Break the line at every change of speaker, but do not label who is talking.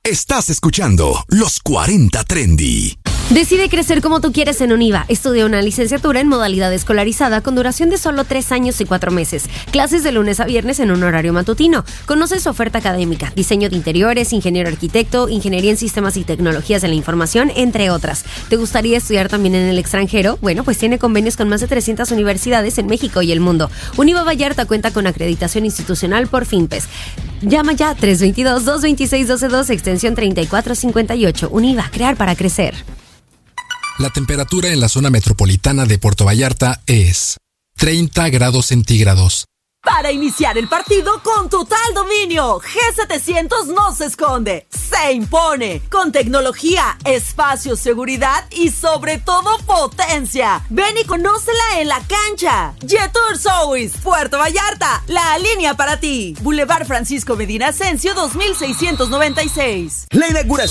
Estás escuchando Los 40 Trendy.
Decide crecer como tú quieres en Univa. Estudia una licenciatura en modalidad escolarizada con duración de solo 3 años y 4 meses. Clases de lunes a viernes en un horario matutino. Conoce su oferta académica, diseño de interiores, ingeniero arquitecto, ingeniería en sistemas y tecnologías de la información, entre otras. ¿Te gustaría estudiar también en el extranjero? Bueno, pues tiene convenios con más de 300 universidades en México y el mundo. Univa Vallarta cuenta con acreditación institucional por FINPES. Llama ya 322-226-1212, extensión 3458. Univa, crear para crecer.
La temperatura en la zona metropolitana de Puerto Vallarta es 30 grados centígrados.
Para iniciar el partido con total dominio, G700 no se esconde, se impone. Con tecnología, espacio, seguridad y sobre todo potencia. Ven y conócela en la cancha. Jetour South, Puerto Vallarta, la línea para ti. Boulevard Francisco Medina Ascencio 2696.
La inauguración